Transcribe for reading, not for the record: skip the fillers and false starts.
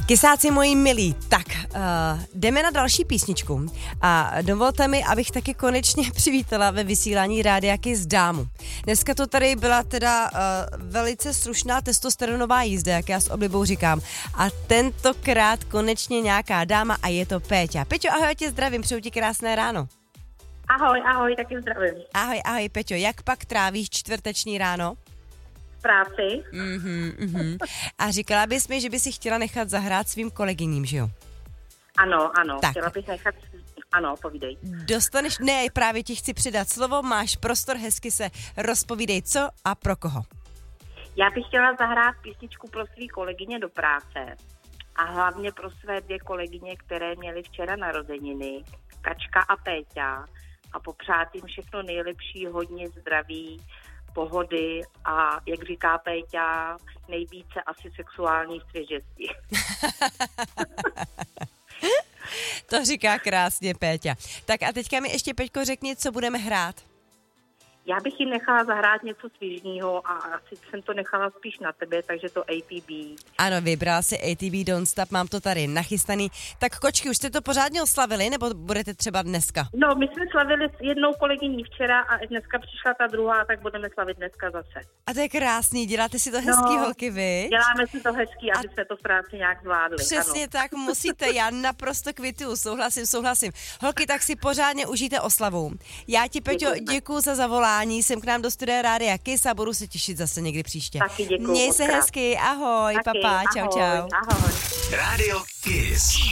Kysáci moji milí, tak jdeme na další písničku a dovolte mi, abych taky konečně přivítala ve vysílání Rádia Kiss dámu. Dneska to tady byla teda velice slušná testosteronová jízda, jak já s oblibou říkám, a tentokrát konečně nějaká dáma a je to Péťa. Peťo, ahoj, já tě zdravím, přeju ti krásné ráno. Ahoj, taky zdravím. Ahoj, Peťo, jak pak trávíš čtvrteční ráno? Práci. A říkala bys mi, že by si chtěla nechat zahrát svým kolegyním, že jo? Ano, tak. Chtěla bych nechat, ano, povídej. Dostaneš, ne, právě ti chci přidat slovo, máš prostor, hezky se rozpovídej, co a pro koho. Já bych chtěla zahrát písničku pro svý kolegyně do práce a hlavně pro své 2 kolegyně, které měly včera narozeniny, Kačka a Péťa, a popřát jim všechno nejlepší, hodně zdraví, pohody a, jak říká Péťa, nejvíce asi sexuální svěžesti. To říká krásně Péťa. Tak a teďka mi ještě, Peťko, řekni, co budeme hrát. Já bych jim nechala zahrát něco svěžního a asi jsem to nechala spíš na tebe, takže to ATB. Ano, vybrala si ATB Don't Stop, mám to tady nachystaný. Tak kočky, už jste to pořádně oslavili, nebo budete třeba dneska? No, my jsme slavili s jednou kolegyní včera a dneska přišla ta druhá, tak budeme slavit dneska zase. A to je krásný, děláte si to hezký, holky, vy? Děláme si to hezký, aby jsme to v práci nějak zvládli. Přesně ano. tak, musíte, já naprosto kvituju, souhlasím. Holky, tak si pořádně užijte oslavu. Já ti, Peťo, děkuju za zavolání, jsem k nám do studia Rádia Kiss a budu se těšit zase někdy příště. Taky děkuju. Měj se hezky, ahoj, taky, papa, čau. Ahoj. Radio Kiss.